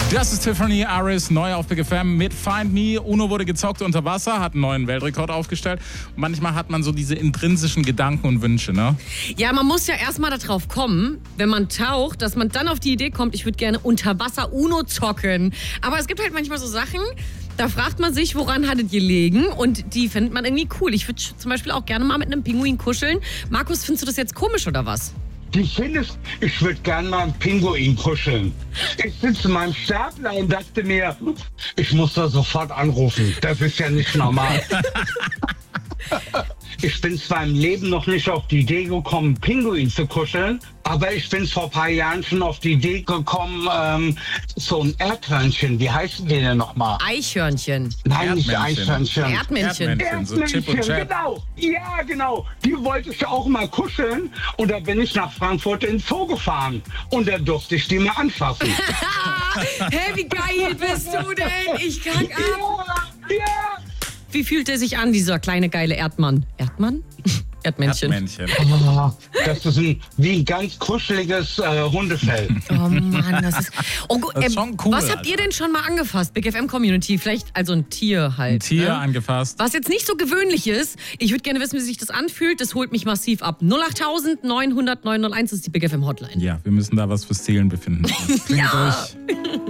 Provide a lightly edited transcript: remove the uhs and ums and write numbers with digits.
Das ist Tiffany Aris, neu auf Big FM mit Find Me. Uno wurde gezockt unter Wasser, hat einen neuen Weltrekord aufgestellt. Und manchmal hat man so diese intrinsischen Gedanken und Wünsche, ne? Ja, man muss ja erstmal darauf kommen, wenn man taucht, dass man dann auf die Idee kommt, ich würde gerne unter Wasser Uno zocken. Aber es gibt halt manchmal so Sachen, da fragt man sich, woran hat es gelegen? Und die findet man irgendwie cool. Ich würde zum Beispiel auch gerne mal mit einem Pinguin kuscheln. Markus, findest du das jetzt komisch oder was? Du findest, ich würde gerne mal einen Pinguin kuscheln. Ich sitze in meinem Stapler und dachte mir, ich muss da sofort anrufen. Das ist ja nicht normal. Ich bin zwar im Leben noch nicht auf die Idee gekommen, Pinguin zu kuscheln, aber ich bin vor ein paar Jahren schon auf die Idee gekommen, so ein Erdhörnchen, wie heißen die denn nochmal? Eichhörnchen. Nein, nicht Erdmännchen. Eichhörnchen. Erdmännchen. So Chip und Chap. Genau. Ja, genau. Die wollte ich auch mal kuscheln. Und da bin ich nach Frankfurt in den Zoo gefahren. Und da durfte ich die mal anfassen. Hey, wie geil bist du denn? Ich kack ab. Ja. Wie fühlt er sich an, dieser kleine geile Erdmann? Erdmann? Erdmännchen. Erdmännchen. Das ist wie ein ganz kuscheliges Hundefell. Oh Mann, das ist... Oh, Das ist schon cool, was habt ihr denn schon mal angefasst? Big FM Community, vielleicht also ein Tier halt. Ein Tier ne? angefasst. Was jetzt nicht so gewöhnlich ist, ich würde gerne wissen, wie sich das anfühlt. Das holt mich massiv ab. 08000 900 901 ist die Big FM Hotline. Ja, wir müssen da was fürs Seelenbefinden. Klingt durch.